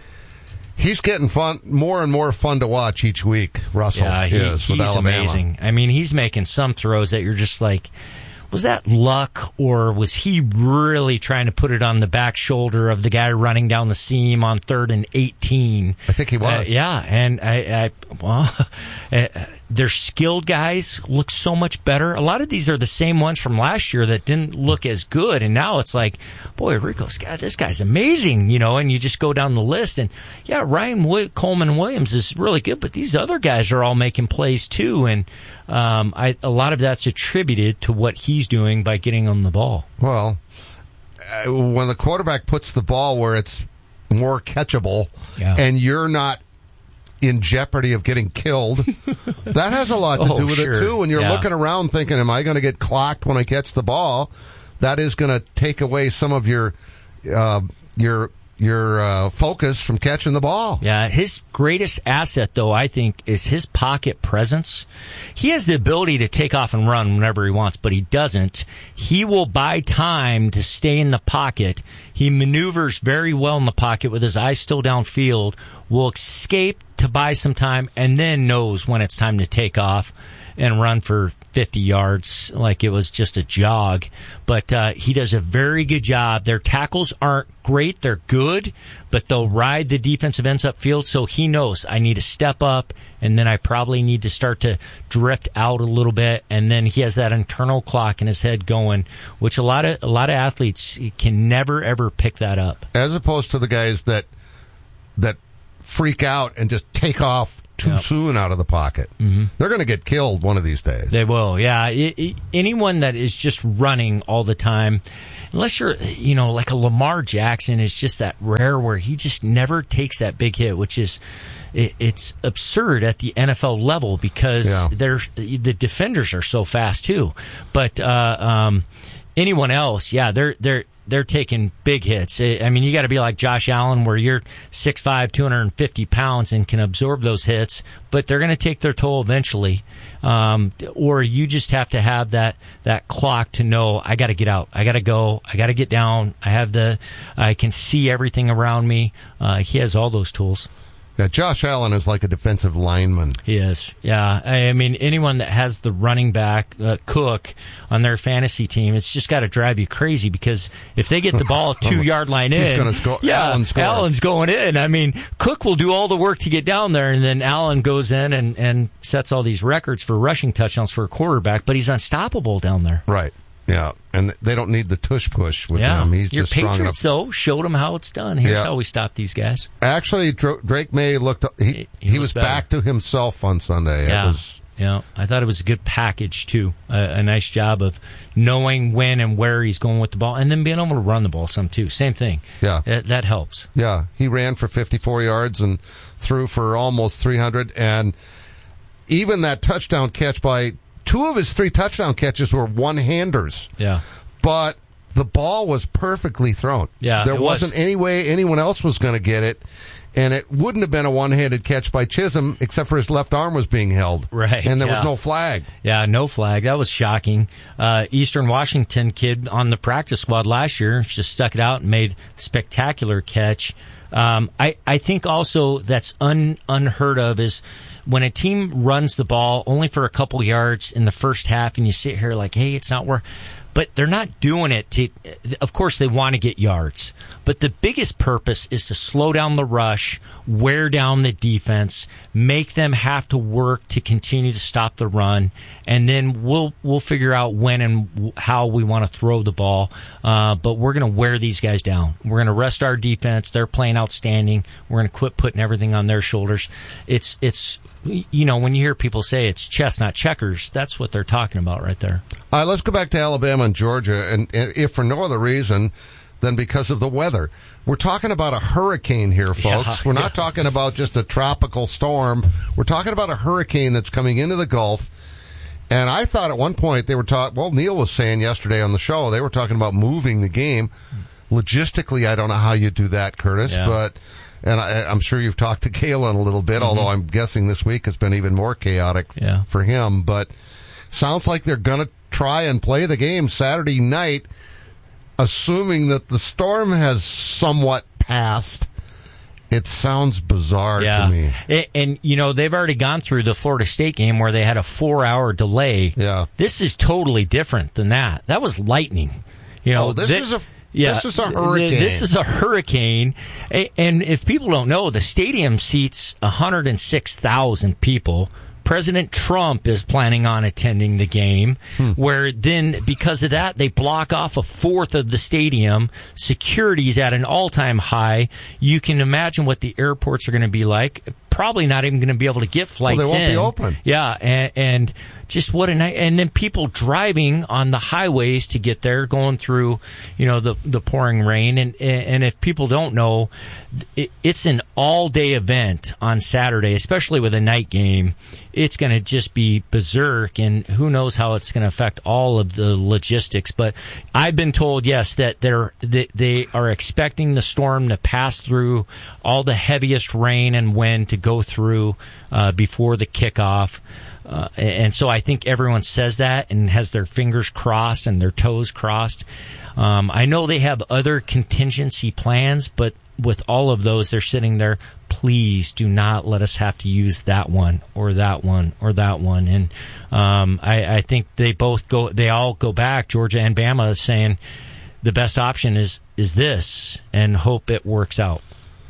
He's getting fun, more and more fun to watch each week, Russell yeah, he, is with he's Alabama. Amazing. I mean, he's making some throws that you're just like, was that luck, or was he really trying to put it on the back shoulder of the guy running down the seam on third and eighteen? I think he was. Uh, yeah, and I, I well, uh, their skilled guys look so much better. A lot of these are the same ones from last year that didn't look as good, and now it's like, boy, Rico's God, this guy's amazing, you know. And you just go down the list, and yeah, Ryan Wi- Coleman Williams is really good, but these other guys are all making plays too, and um, I, a lot of that's attributed to what he's doing by getting on the ball. Well, uh, when the quarterback puts the ball where it's more catchable, yeah. and you're not in jeopardy of getting killed, that has a lot to oh, do with sure. it too. When you're yeah. looking around thinking, am I going to get clocked when I catch the ball? That is going to take away some of your uh, your your uh, focus from catching the ball. Yeah, his greatest asset, though, I think, is his pocket presence. He has the ability to take off and run whenever he wants, but he doesn't. He will buy time to stay in the pocket. He maneuvers very well in the pocket with his eyes still downfield, will escape to buy some time, and then knows when it's time to take off and run for fifty yards like it was just a jog. But uh, he does a very good job. Their tackles aren't great. They're good, but they'll ride the defensive ends upfield, so he knows I need to step up, and then I probably need to start to drift out a little bit, and then he has that internal clock in his head going, which a lot of a lot of athletes can never, ever pick that up. As opposed to the guys that that freak out and just take off too yep. soon out of the pocket. Mm-hmm. They're going to get killed one of these days. They will, yeah. It, it, anyone that is just running all the time, unless you're, you know, like a Lamar Jackson, is just that rare where he just never takes that big hit, which is, it, it's absurd at the N F L level because yeah. they're, the defenders are so fast too. But uh, um, anyone else, yeah, they're they're. They're taking big hits. I mean, you got to be like Josh Allen, where you're six five, two hundred fifty pounds and can absorb those hits, but they're going to take their toll eventually. Um, or you just have to have that, that clock to know, I got to get out. I got to go. I got to get down. I have the, I can see everything around me. Uh, he has all those tools. Yeah, Josh Allen is like a defensive lineman. He is. Yeah. I mean, anyone that has the running back, uh, Cook, on their fantasy team, it's just got to drive you crazy because if they get the ball two-yard line in, he's going to score. Yeah, Allen scores. Allen's going in. I mean, Cook will do all the work to get down there, and then Allen goes in and, and sets all these records for rushing touchdowns for a quarterback, but he's unstoppable down there. Right. Yeah, and they don't need the tush push with yeah. him. He's Your just strong Patriots, enough. though, showed him how it's done. Here's yeah. how we stop these guys. Actually, Drake May looked. He he, he, he was, was back to himself on Sunday. Yeah, it was, yeah. I thought it was a good package too. A, a nice job of knowing when and where he's going with the ball, and then being able to run the ball some too. Same thing. Yeah, that, that helps. Yeah, he ran for fifty-four yards and threw for almost three hundred, and even that touchdown catch by two of his three touchdown catches were one-handers. Yeah. But the ball was perfectly thrown. Yeah, there it wasn't was. any way anyone else was going to get it, and it wouldn't have been a one-handed catch by Chisholm, except for his left arm was being held. Right, and there yeah. was no flag. Yeah, no flag. That was shocking. Uh, Eastern Washington kid on the practice squad last year just stuck it out and made a spectacular catch. Um, I, I think also that's un, unheard of is when a team runs the ball only for a couple yards in the first half and you sit here like, hey, it's not worth. But they're not doing it to, of course, they want to get yards. But the biggest purpose is to slow down the rush, wear down the defense, make them have to work to continue to stop the run, and then we'll we'll figure out when and how we want to throw the ball. Uh, but we're going to wear these guys down. We're going to rest our defense. They're playing outstanding. We're going to quit putting everything on their shoulders. It's it's you know, when you hear people say it's chess, not checkers, that's what they're talking about right there. All right, let's go back to Alabama and Georgia, and, and if for no other reason than because of the weather. We're talking about a hurricane here, folks. Yeah, We're not yeah. talking about just a tropical storm. We're talking about a hurricane that's coming into the Gulf. And I thought at one point they were talking, well, Neil was saying yesterday on the show, they were talking about moving the game. Logistically, I don't know how you do that, Curtis, yeah. but... And I, I'm sure you've talked to Galen a little bit, mm-hmm. although I'm guessing this week has been even more chaotic yeah. for him. But sounds like they're going to try and play the game Saturday night, assuming that the storm has somewhat passed. It sounds bizarre yeah. to me. And, and, you know, they've already gone through the Florida State game where they had a four-hour delay. Yeah. This is totally different than that. That was lightning. You know, oh, this th- is a... Yeah, this is a hurricane. This is a hurricane. And if people don't know, the stadium seats one hundred six thousand people. President Trump is planning on attending the game, hmm. where then, because of that, they block off a fourth of the stadium. Security's at an all-time high. You can imagine what the airports are going to be like. probably not even going to be able to get flights in. Well, they won't in. be open. Yeah, and, and just what a night. And then people driving on the highways to get there, going through, you know, the the pouring rain. And and if people don't know, it, it's an all-day event on Saturday, especially with a night game. It's going to just be berserk, and who knows how it's going to affect all of the logistics. But I've been told, yes, that they're that they are expecting the storm to pass through all the heaviest rain and wind to go through uh, before the kickoff. Uh, and so I think everyone says that and has their fingers crossed and their toes crossed. Um, I know they have other contingency plans, but with all of those, they're sitting there, please do not let us have to use that one or that one or that one. And um, I, I think they both go, they all go back, Georgia and Bama, saying the best option is, is this, and hope it works out.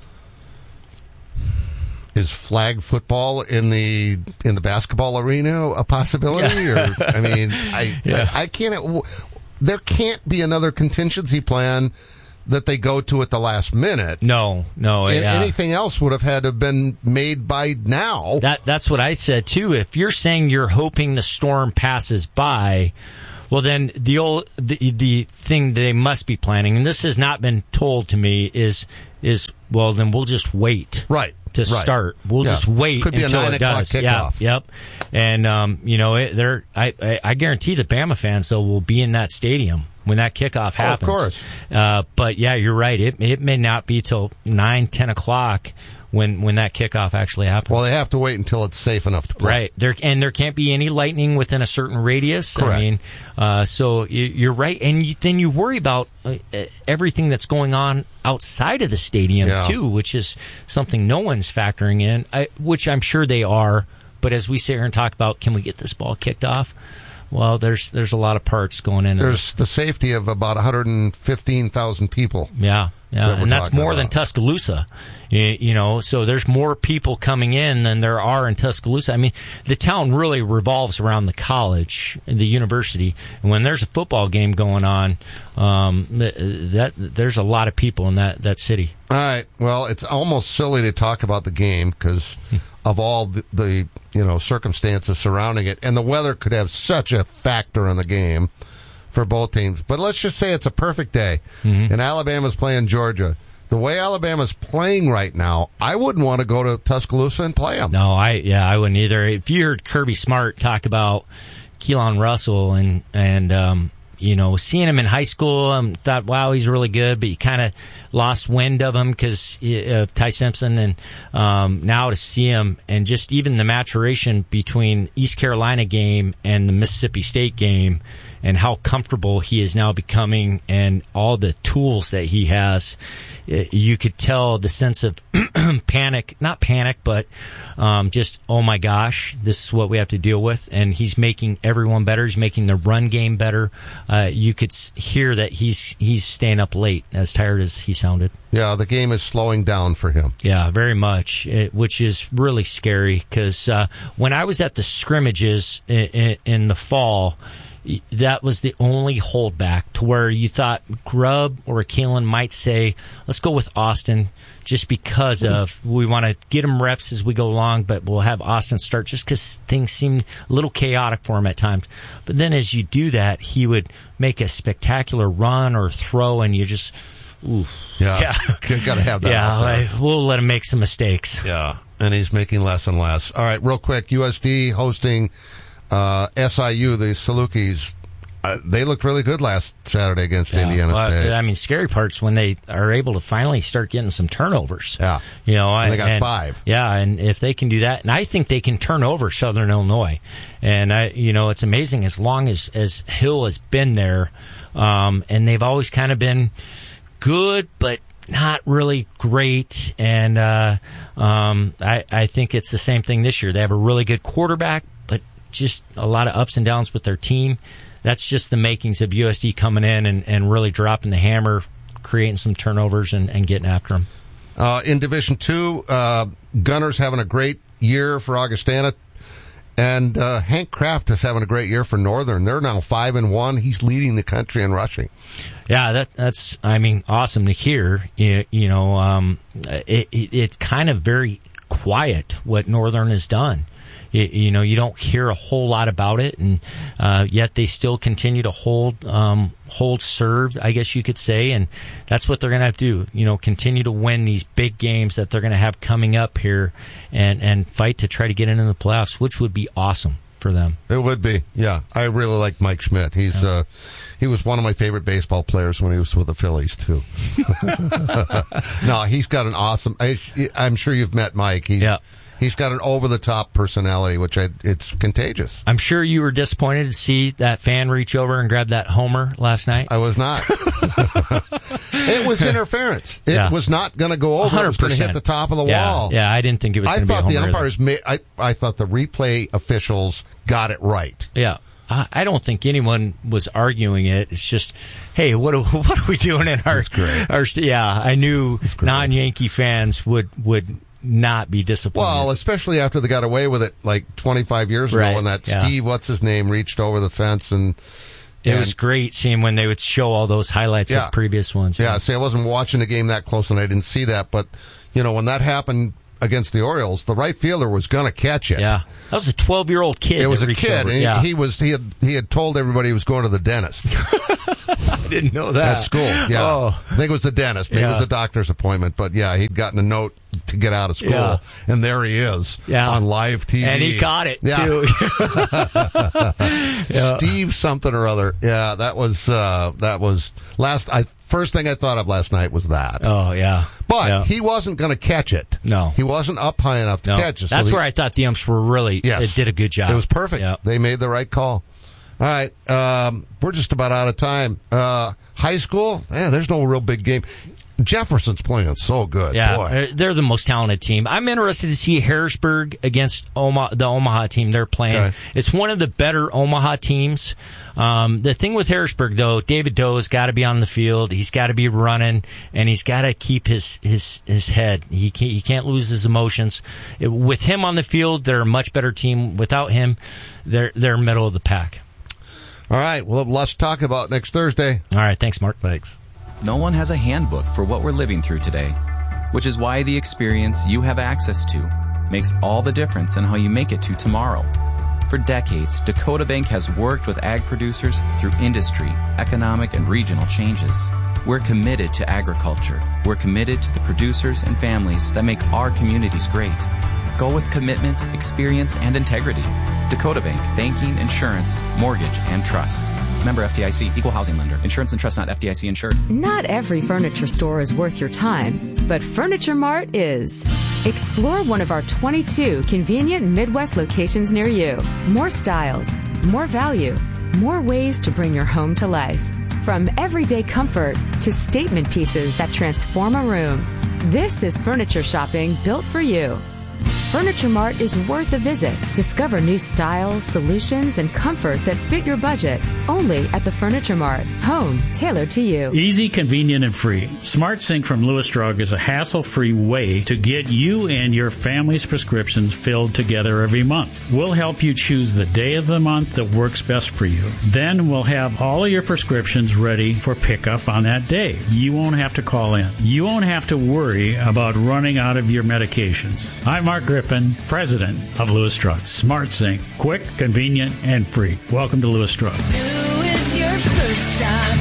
Is flag football in the in the basketball arena a possibility? Yeah. Or I mean, I, yeah. I I can't. There can't be another contingency plan that they go to at the last minute. No, no. And yeah. anything else would have had to have been made by now. That that's what I said too. If you're saying you're hoping the storm passes by, well, then the old the, the thing they must be planning, and this has not been told to me, is is well, then we'll just wait. Right. To right. start, we'll yeah. just wait Could be until a nine it does. Kickoff. Yeah, yep. And um, you know, it, they're I, I I guarantee the Bama fans though will be in that stadium when that kickoff happens. Oh, of course. Uh, but yeah, you're right. It it may not be till nine, ten o'clock when when that kickoff actually happens. Well, they have to wait until it's safe enough to play. Right. There and there can't be any lightning within a certain radius. Correct. I mean, uh, so you, you're right, and you, then you worry about uh, everything that's going on outside of the stadium yeah. too, which is something no one's factoring in. I, which I'm sure they are. But as we sit here and talk about, can we get this ball kicked off? Well, there's there's a lot of parts going in. There's the safety of about one hundred fifteen thousand people. Yeah, yeah, that and that's more about. than Tuscaloosa. You, you know, so there's more people coming in than there are in Tuscaloosa. I mean, the town really revolves around the college, the university, and when there's a football game going on, um, that there's a lot of people in that, that city. All right. Well, it's almost silly to talk about the game because of all the, the you know circumstances surrounding it, and the weather could have such a factor in the game for both teams. But let's just say it's a perfect day, mm-hmm. and Alabama's playing Georgia. The way Alabama's playing right now, I wouldn't want to go to Tuscaloosa and play them. No, I yeah, I wouldn't either. If you heard Kirby Smart talk about Keelan Russell and and um, you know seeing him in high school, I um, thought, wow, he's really good, but you kind of lost wind of him because of Ty Simpson, and um, now to see him and just even the maturation between East Carolina game and the Mississippi State game, and how comfortable he is now becoming, and all the tools that he has. You could tell the sense of panic, not panic, but um, just, oh my gosh, this is what we have to deal with. And he's making everyone better. He's making the run game better. Uh, you could hear that he's he's staying up late, as tired as he sounded. Yeah, the game is slowing down for him. Yeah, very much, it, which is really scary because uh, when I was at the scrimmages in, in, in the fall, that was the only holdback to where you thought Grubb or Keelan might say, let's go with Austin just because of we want to get him reps as we go along, but we'll have Austin start just because things seem a little chaotic for him at times. But then as you do that, he would make a spectacular run or throw, and you just, oof. Yeah, yeah. got to have that. Yeah, I, we'll let him make some mistakes. Yeah, and he's making less and less. All right, real quick, U S D hosting Uh, S I U, the Salukis, uh, they looked really good last Saturday against yeah, Indiana well, State. I mean, scary part's when they are able to finally start getting some turnovers. Yeah. You know, and I, they got and, five. Yeah, and if they can do that, and I think they can turn over Southern Illinois. And, I, you know, it's amazing as long as, as Hill has been there, um, and they've always kind of been good, but not really great. And uh, um, I, I think it's the same thing this year. They have a really good quarterback, just a lot of ups and downs with their team. That's just the makings of U S D coming in and, and really dropping the hammer, creating some turnovers and, and getting after them. Uh, in Division Two, uh, Gunners having a great year for Augustana, and uh, Hank Kraft is having a great year for Northern. They're now five and one. He's leading the country in rushing. Yeah, that that's I mean awesome to hear. You, you know, um, it, it, it's kind of very quiet what Northern has done. You, you know, you don't hear a whole lot about it, and uh, yet they still continue to hold um, hold serve, I guess you could say, and that's what they're going to have to do. You know, continue to win these big games that they're going to have coming up here, and and fight to try to get into the playoffs, which would be awesome for them. It would be, yeah. I really like Mike Schmidt. He's yeah. uh, he was one of my favorite baseball players when he was with the Phillies too. No, he's got an awesome. I, I'm sure you've met Mike. He's, yeah. He's got an over-the-top personality, which I, it's contagious. I'm sure you were disappointed to see that fan reach over and grab that homer last night. I was not. It was interference. It yeah. was not going to go over. one hundred percent. It was going to hit the top of the yeah. wall. Yeah, I didn't think it was going to be a homer. I thought the umpires made, I, I thought the replay officials got it right. Yeah. I don't think anyone was arguing it. It's just, hey, what are, what are we doing in our, our yeah, I knew non-Yankee fans would, would not be disappointed. Well, especially after they got away with it like twenty-five years right. ago when that yeah. Steve, what's his name, reached over the fence and... It and, was great seeing when they would show all those highlights yeah. of previous ones. Yeah, yeah, see, I wasn't watching the game that close and I didn't see that, but, you know, when that happened against the Orioles, the right fielder was going to catch it. Yeah, that was a twelve-year-old kid. It was a kid, over. and he, yeah. he was he had he had told everybody he was going to the dentist. I didn't know that at school. Yeah, oh. I think it was the dentist. Maybe yeah. it was a doctor's appointment, but yeah, he'd gotten a note to get out of school, yeah. and there he is yeah. on live T V, and he got it yeah. too. yeah. Steve something or other. Yeah, that was uh, that was last. I first thing I thought of last night was that. Oh yeah, but yeah. he wasn't going to catch it. No, he wasn't up high enough to no. catch it. So That's he, where I thought the umps were really. Yes. It did a good job. It was perfect. Yeah. They made the right call. All right, um, we're just about out of time. Uh, high school, yeah, there's no real big game. Jefferson's playing so good. Yeah, Boy. They're the most talented team. I'm interested to see Harrisburg against Omaha, the Omaha team they're playing. Okay. It's one of the better Omaha teams. Um, the thing with Harrisburg, though, David Doe's got to be on the field. He's got to be running, and he's got to keep his his his head. He can't, he can't lose his emotions. It, with him on the field, they're a much better team. Without him, they're they're middle of the pack. All right, we'll have lots to talk about next Thursday. All right, thanks, Mark. Thanks. No one has a handbook for what we're living through today, which is why the experience you have access to makes all the difference in how you make it to tomorrow. For decades, Dakota Bank has worked with ag producers through industry, economic, and regional changes. We're committed to agriculture. We're committed to the producers and families that make our communities great. Go with commitment, experience, and integrity. Dakota Bank, banking, insurance, mortgage, and trust. Member F D I C, equal housing lender. Insurance and trust not F D I C insured. Not every furniture store is worth your time, but Furniture Mart is. Explore one of our twenty-two convenient Midwest locations near you. More styles, more value, more ways to bring your home to life. From everyday comfort to statement pieces that transform a room. This is furniture shopping built for you. Furniture Mart is worth a visit. Discover new styles, solutions, and comfort that fit your budget. Only at the Furniture Mart. Home tailored to you. Easy, convenient, and free. Smart Sync from Lewis Drug is a hassle-free way to get you and your family's prescriptions filled together every month. We'll help you choose the day of the month that works best for you. Then we'll have all of your prescriptions ready for pickup on that day. You won't have to call in. You won't have to worry about running out of your medications. I'm Mark Griffin, president of Lewis Drug. Smart Sync, quick, convenient, and free. Welcome to Lewis Drug. Who is your first stop?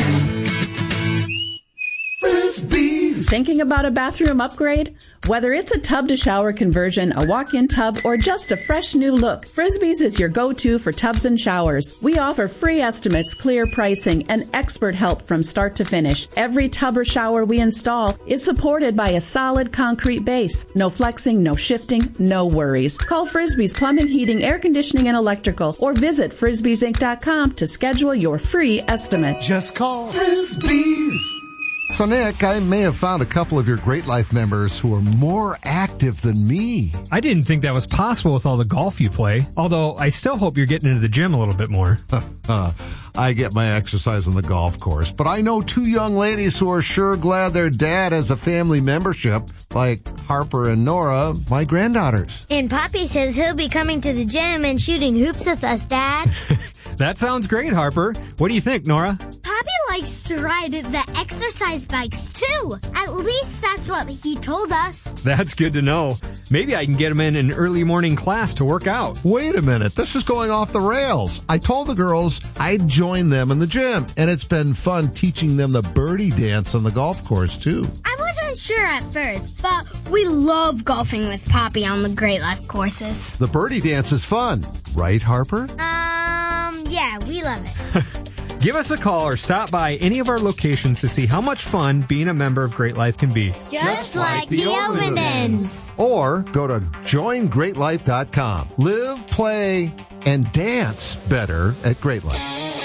Frisbees. Thinking about a bathroom upgrade? Whether it's a tub-to-shower conversion, a walk-in tub, or just a fresh new look, Frisbees is your go-to for tubs and showers. We offer free estimates, clear pricing, and expert help from start to finish. Every tub or shower we install is supported by a solid concrete base. No flexing, no shifting, no worries. Call Frisbees Plumbing, Heating, Air Conditioning, and Electrical, or visit frisbees inc dot com to schedule your free estimate. Just call Frisbees. So, Nick, I may have found a couple of your Great Life members who are more active than me. I didn't think that was possible with all the golf you play, although I still hope you're getting into the gym a little bit more. I get my exercise on the golf course, but I know two young ladies who are sure glad their dad has a family membership, like Harper and Nora, my granddaughters. And Poppy says he'll be coming to the gym and shooting hoops with us, Dad. That sounds great, Harper. What do you think, Nora? Poppy likes to ride the exercise bikes, too. At least that's what he told us. That's good to know. Maybe I can get him in an early morning class to work out. Wait a minute. This is going off the rails. I told the girls I'd join them in the gym, and it's been fun teaching them the birdie dance on the golf course, too. I wasn't sure at first, but we love golfing with Poppy on the Great Life courses. The birdie dance is fun, right, Harper? Um, yeah, we love it. Give us a call or stop by any of our locations to see how much fun being a member of Great Life can be. Just, Just like, like the Ovendens. Or go to join great life dot com. Live, play, and dance better at Great Life.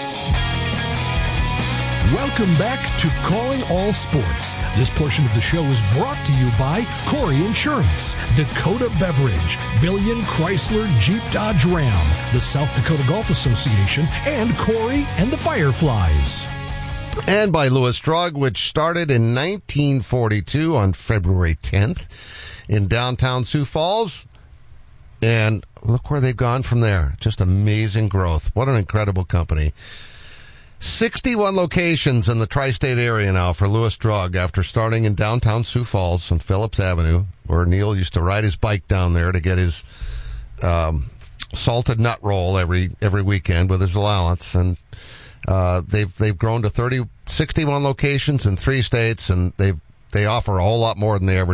Welcome back to Calling All Sports. This portion of the show is brought to you by Corey Insurance, Dakota Beverage, Billion Chrysler Jeep Dodge Ram, the South Dakota Golf Association, and Corey and the Fireflies. And by Lewis Drug, which started in nineteen forty-two on February tenth in downtown Sioux Falls. And look where they've gone from there. Just amazing growth. What an incredible company. sixty-one locations in the tri-state area now for Lewis Drug after starting in downtown Sioux Falls on Phillips Avenue, where Neil used to ride his bike down there to get his um, salted nut roll every every weekend with his allowance. And uh, they've they've grown to thirty, sixty-one locations in three states, and they've they offer a whole lot more than they ever